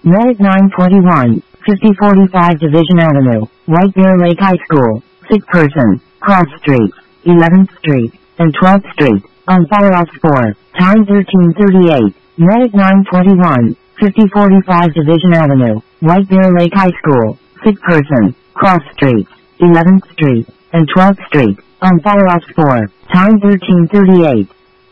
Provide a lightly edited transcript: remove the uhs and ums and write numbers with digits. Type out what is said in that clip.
Medic 921, 5045 Division Avenue, White Bear Lake High School, sick person, cross streets, 11th Street, and 12th Street, on fire off 4, time 13:38. Medic 921, 5045 Division Avenue, White Bear Lake High School, sick person, cross streets, 11th Street, and 12th Street, on fire off 4, time 13:38.